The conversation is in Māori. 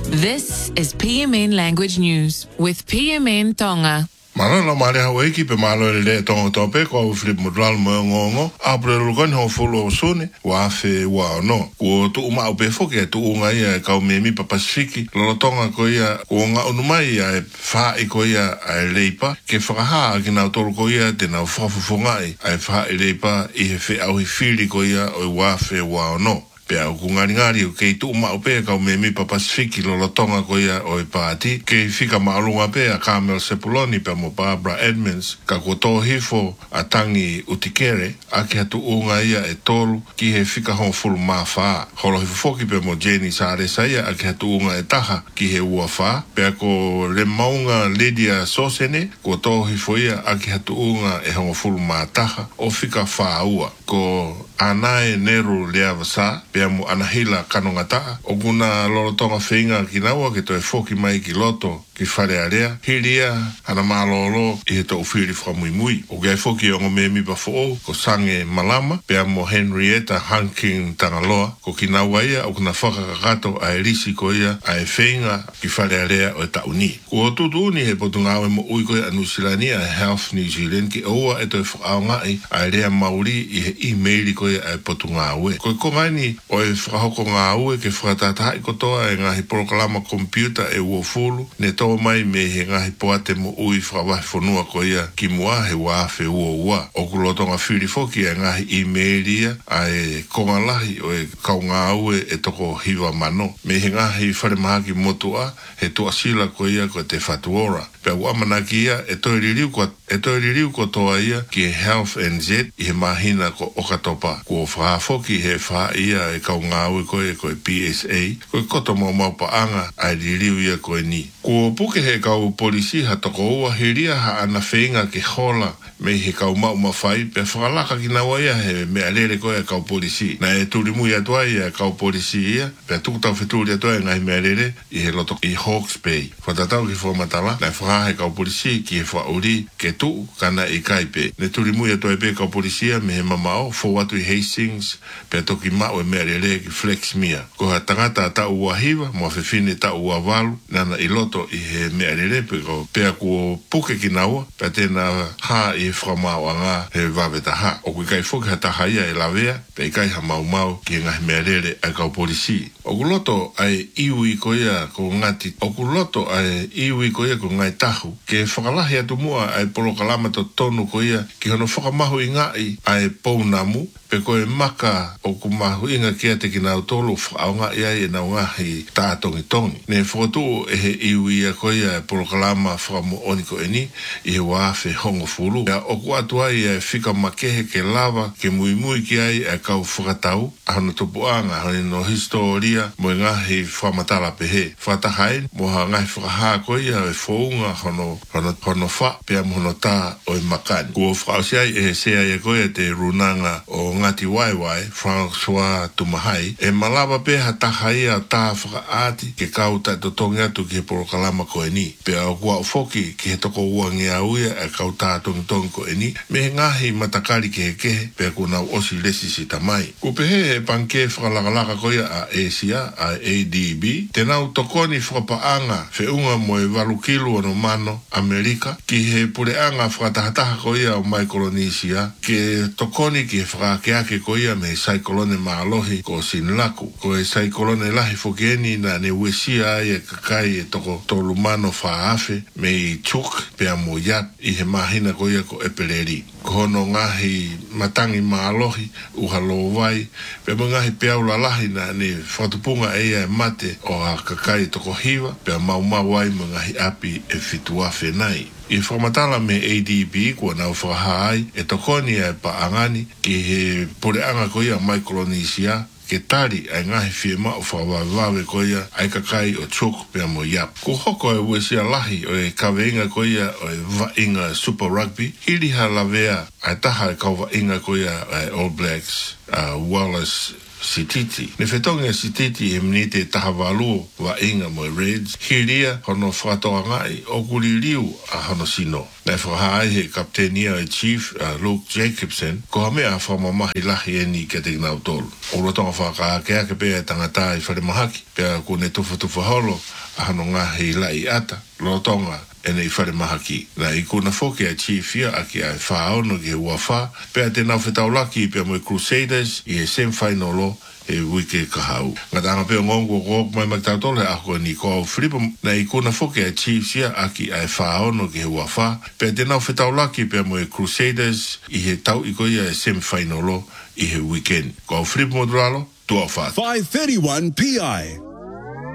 This is PMN Language News with PMN Tonga. Mana mare hawe ki pe malo le tonga tope ko flip modal mo ngongo apre lugan ho fulo sone wa fe wa no ko tu ma pe fo ke tu nga ia ka me mi pa Pasifiki lo tonga ko ia ko nga unumai ia fa I ko ia ai leipa ke fa ha ki na to ko ia te na fa fo ngai ai fa leipa I fe au fili ko ia o wa fe wa no pe au ngari o ke tu ma pe ka me mi pa Pasifiki lo tonga ko ia o pati ke fika malunga pe a Carmel Sepuloni pe mo Barbara Edmonds ka ko to hifo atangi utikere a ke tu unga ia e tolu ki he fika hon full mafa holo hifo ki pe mo Jenny Sare saia a ke tu unga e taha ki he ua fa pe ko le maunga Lydia Sosene ko to hifo ia a ke tu unga e hon full mataha o fika fa ua ko anae neru lea vasa pea mu anahila kanongata o kuna lolotonga whinga ki naua ke to e foki mai ki loto ki whare area hiria ana malolo I he to uwhiri whamui o gai foki o ngome mi bafo ko sange malama pea mo Henrietta Hanking Tangaloa ko ki naua ia o kuna whakakakato a erisi ko ia a e whinga ki whare area o e tauni ko o tutu uni he potungawe mo ui koe anusilani a Health New Zealand ki oua e to e whakaongai a area mauri I he emaili ko ia e potungawe ko kongani o e whakahoko ngā ue ke whakatatai kotoa e ngahi proklama computer e uofulu ne tō mai me he ngahi poate mo ui whakawahi whanua ko ia ki mua he wāwhe ua o kulotonga whiri foki e ngahi emailia a e kongalahi o e kau ngā ue e toko hiwa mano me he ngahi wharemahaki motua he tua sila ko ia ko te whatuora pe uamanaki ia e toiririu ko toa ia ki Health NZ I he mahina ko okatopa ko whaafoki he wha ia e kau ngā ue ko e PSA ko koto mo maupaanga ai ririu ia ko ni ko puke he kau polisi ha toko ua hiria ha ana whenga ke hola me he kau mau mawhai pe whakalaka ki nawa ia he mea lere ko e kau polisi na e turimu ia tua ia kau polisi ia pe tukutau wheturi ia tua e ngai mea lere I he loto I Hawke's Bay whatatau ki whamatala na whakahe kau polisi ki he whauri ke tu kana I kaipe ne turimu ia tua e pe kau polisia me he mamao whawatu I Hastings pe toki mau e mea lere ki Flex Mia ko ha tangata ta ua hiwa mo whewhine ta ua walu nana I loto I he mea lere pe ko pea ko puke ki nawa pe tena ha I whamau anga he waweta ha o kui kai whuki hata haia e lawea pe kai ha mau ki ngahi mea lere ai kau polisi o kuloto ai iwi ko ia ko ngati o kuloto ai iwi ko ia ko ngai tahu ke whakalahi atu mua ai polokalama to tonu ko ia ki hono whakamahu I ngai ai pounamu pe koe maka o kumahu inga kia te ki nau tolu whaaunga ia I nau ngahi tātongi tongi. Ne whotu e he iwi a koe ia e polokalama whakamu oniko eni I he wāwhe hongo furu. Ia oku atua I e whika makehe ke lava ke mui ki ai e kau whakatau a hana topuanga hane no historia mo ngahi whamatala pehe. Whatahain mo ha ngahi whakaha koe ia e whounga hono wha pia mo hono tā o I makani. Kua whakausiai e he sea ia koe te runanga o ngati waiwai François Tumahai e malava pe hataha ia tā whakaati ke kauta to tongi atu ki he polokalama ko e ni pe au kua ufoki ki he toko uangi auia e kauta tongi ko e ni me he ngahi matakari ki he kehe pe kuna osi lesi si tamai ku pehe he panke whakalakalaka ko ia a Asia a ADB tenau tokoni whakapaanga whiunga mo e walukilu ano mano Amerika ki he pureanga whakatahataha ko ia o Micronesia ke tokoni ki he whakakeake ko ia me saikolone maalohi ko sinlaku ko e saikolone lahi fokieni na ne wesia e kakai e toko tolumano whaafe me I tuk pe amo yat I he mahina ko ia ko epeleri ko hono ngahi matangi maalohi uhalo vai pe ngahi pe au lalahi na ne whatupunga e mate o a kakai toko hiwa pe mau wai ngahi api e fituafe nai I whamatala me ADB kua nau whakahai e tokoni e paangani ki he poreanga ko ia Micronesia ke tari ai ngahi whiema o whawawawe ko ia ai kakai o chok pia mo yap. Ko hoko e wesia lahi o e kaweinga ko ia o e vainga Super Rugby hiri ha lavea ai taha e kau vainga ko ia All Blacks Wallace Sititi. Ne whetonga Sititi e minite tahawalo wa inga mo Reds. Hiria hono whatoa ngai o kuri liu a hono sino. Nei whahai he kaptenia e Chief Luke Jacobson ko ha mea whamamahi lahi e ni ke te nau tolu. O rotonga whakaakea ke pēa tangata i whare mahaki. Pēa ko ne tufa holo a hano ngahi lai ata. Rotonga e nei whare mahaki. Na i kuna whoke a Chief ia a ki a whaono ki he uawha. Pēa te nau whetaulaki pēa mo Crusaders i he semi-final e wike kahau. Ngā tanga pēo ngongo kōk mai maktautole a koe ni kō Filipa na i kuna whoke a Chiefs ia aki ai whaono ki he uawha. Pēa te nau whetaulaki pēa mo Crusaders i he tau i koe ia e semi-final i he weekend. Kō Filipa Moduralo, tua whātu. 531 PI.